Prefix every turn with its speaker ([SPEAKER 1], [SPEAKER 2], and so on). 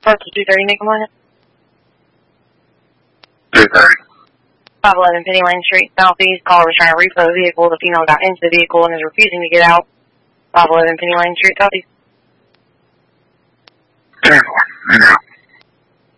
[SPEAKER 1] First to 230 Nickel Market.
[SPEAKER 2] 230.
[SPEAKER 1] 511 Penny Lane Street, Southeast. Caller was trying to repo the vehicle. The female got into the vehicle and is refusing to get out. 511 Penny Lane Street, Southeast.
[SPEAKER 2] 10-4.